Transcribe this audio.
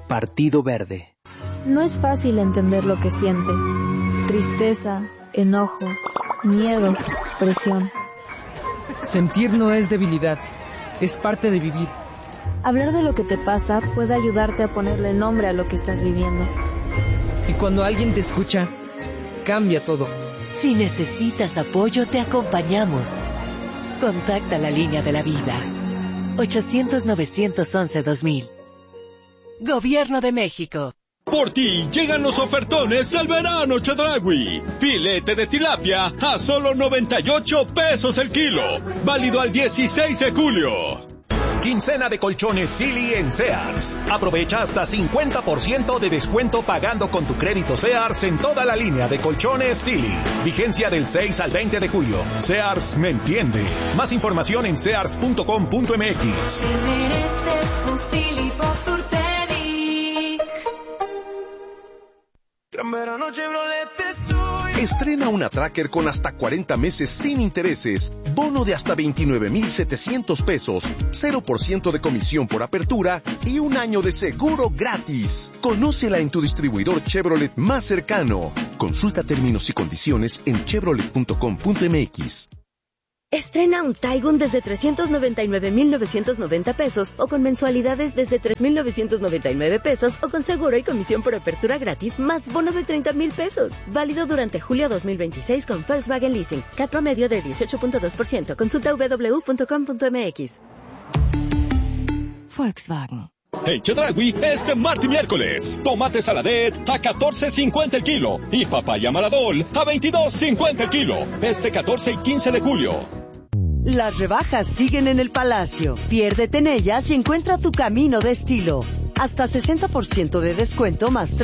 Partido Verde. No es fácil entender lo que sientes. Tristeza, enojo, miedo, presión. Sentir no es debilidad, es parte de vivir. Hablar de lo que te pasa puede ayudarte a ponerle nombre a lo que estás viviendo. Y cuando alguien te escucha, cambia todo. Si necesitas apoyo, te acompañamos. Contacta la línea de la vida. 800-911-2000. Gobierno de México. Por ti llegan los ofertones del verano Chedraui. Filete de tilapia a solo 98 pesos el kilo. Válido al 16 de julio. Quincena de colchones Silly en Sears. Aprovecha hasta 50% de descuento pagando con tu crédito Sears en toda la línea de colchones Silly. Vigencia del 6 al 20 de julio. Sears me entiende. Más información en sears.com.mx. Estrena una Tracker con hasta 40 meses sin intereses, bono de hasta 29,700 pesos, 0% de comisión por apertura y un año de seguro gratis. Conócela en tu distribuidor Chevrolet más cercano. Consulta términos y condiciones en chevrolet.com.mx. Estrena un Taigun desde 399,990 pesos o con mensualidades desde 3,999 pesos o con seguro y comisión por apertura gratis más bono de 30,000 pesos. Válido durante julio 2026 con Volkswagen Leasing. CAT promedio de 18.2%. Consulta www.com.mx. Volkswagen. En Chedraui, este martes y miércoles, tomate saladet a 14.50 el kilo y papaya maradol a 22.50 el kilo. Este 14 y 15 de julio. Las rebajas siguen en el Palacio. Piérdete en ellas y encuentra tu camino de estilo. Hasta 60% de descuento más